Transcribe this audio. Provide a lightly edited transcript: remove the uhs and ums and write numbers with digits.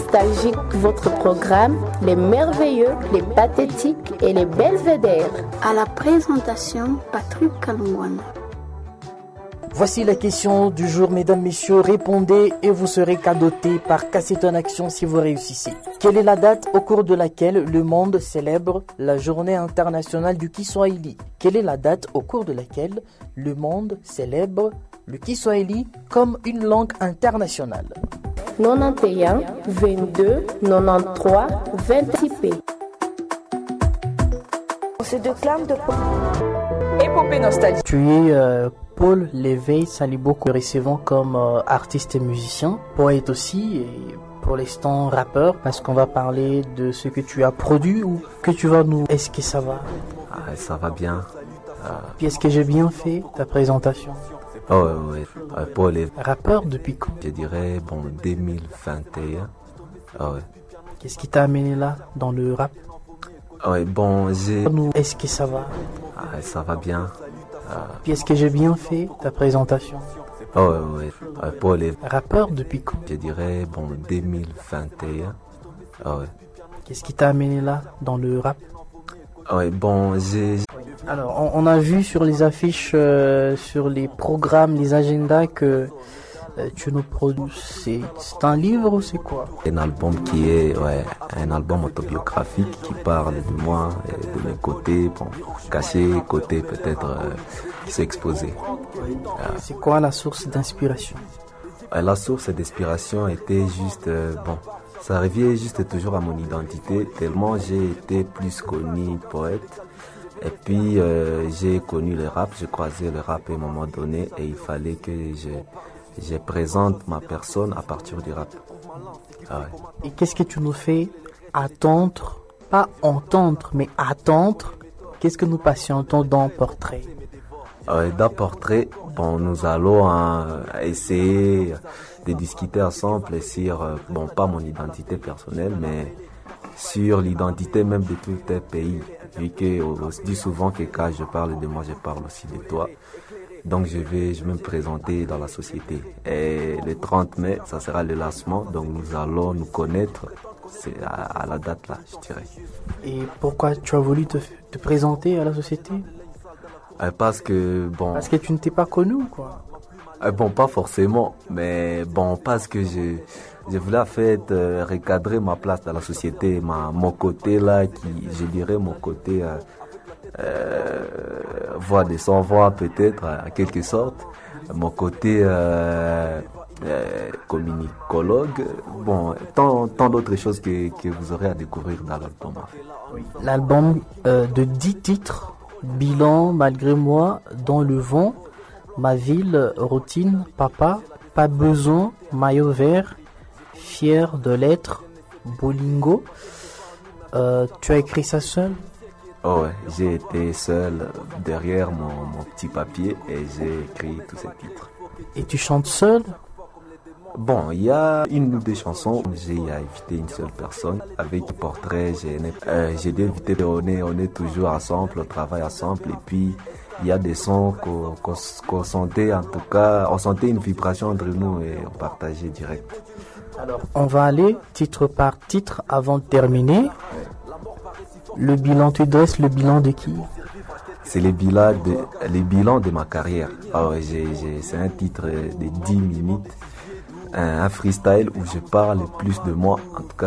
Nostalgique, votre programme, les merveilleux, les pathétiques et les belvédères. À la présentation, Patrick Kalungwana. Voici la question du jour, mesdames, messieurs. Répondez et vous serez cadeauté par Cassette en Action si vous réussissez. Quelle est la date au cours de laquelle le monde célèbre la journée internationale du Kiswahili? Quelle est la date au cours de laquelle le monde célèbre le Kiswahili comme une langue internationale? 91 22 93 26p. On se déclame de épopée nostalgique. Tu es Paul Léveille Salibo, que recevons comme artiste et musicien, poète aussi, et pour l'instant rappeur, parce qu'on va parler de ce que tu as produit ou que tu vas nous... Est-ce que ça va? Ça va bien. Puis est-ce que j'ai bien fait ta présentation? Oh oui, Paul est rappeur depuis quand? Je dirais 2021. Oh, ouais. Qu'est-ce qui t'a amené là dans le rap? Ouais, Est-ce que ça va? Ça va bien. Puis est-ce que j'ai bien fait ta présentation? Oh oui, Paul est rappeur depuis quand? Je dirais 2021. Oh, ouais. Qu'est-ce qui t'a amené là dans le rap? Ouais, Alors, on a vu sur les affiches, sur les programmes, les agendas que tu nous produis. C'est un livre ou c'est quoi? Un album qui est un album autobiographique qui parle de moi et de mes côtés, caché, côté peut-être s'exposer. C'est quoi la source d'inspiration? La source d'inspiration était juste, ça revient juste toujours à mon identité, tellement j'ai été plus connu poète. Et puis j'ai connu le rap, j'ai croisé le rap à un moment donné et il fallait que je présente ma personne à partir du rap. Ah ouais. Et qu'est-ce que tu nous fais attendre, pas entendre, mais attendre? Qu'est-ce que nous patientons dans Portrait? Dans Portrait, nous allons essayer de discuter ensemble sur, pas mon identité personnelle, mais sur l'identité même de tout un pays. Vu que on se dit souvent que quand je parle de moi, je parle aussi de toi. Donc je vais me présenter dans la société. Et le 30 mai, ça sera le lancement. Donc nous allons nous connaître. C'est à la date là, je dirais. Et pourquoi tu as voulu te présenter à la société? Parce que Parce que tu ne t'es pas connu, quoi. Pas forcément, mais parce que je voulais en fait recadrer ma place dans la société, mon côté là, je dirais mon côté voix de sans voix peut-être, en quelque sorte, mon côté communicologue, tant d'autres choses que vous aurez à découvrir dans l'album. L'album de 10 titres, Bilan, Malgré moi, Dans le vent, Ma ville, Routine, Papa, Pas besoin, Maillot vert, Fier de l'être, Bolingo. Tu as écrit ça seul? Oh ouais, j'ai été seul derrière mon petit papier et j'ai écrit tous ces titres. Et tu chantes seul? Il y a une ou deux chansons où j'ai invité une seule personne. Avec Portrait, j'ai dû inviter, on est toujours ensemble, on travaille ensemble et puis il y a des sons qu'on sentait, en tout cas, on sentait une vibration entre nous et on partageait direct. Alors, on va aller titre par titre avant de terminer. Le bilan, tu dresses le bilan de qui? C'est le bilan de ma carrière. C'est un titre de 10 minutes, un freestyle où je parle plus de moi en